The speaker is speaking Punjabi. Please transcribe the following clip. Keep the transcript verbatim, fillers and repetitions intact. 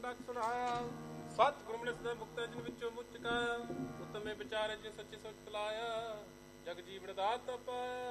ਤੱਕ ਸੁਣਾਇਆ। ਸਤ ਗੁਰੂ ਮਿਲੇ ਸਦਾ ਮੁਕਤ ਜਿਨ ਵਿੱਚੋਂ ਮੁੱਚ ਕਾਇਆ। ਉਤਮੇ ਵਿਚਾਰੇ ਜਿਨ ਸੱਚੀ ਸੋਚ ਚਲਾਇਆ। ਜਗ ਜੀਵਨ ਦਾਤਾ ਪਾਇਆ।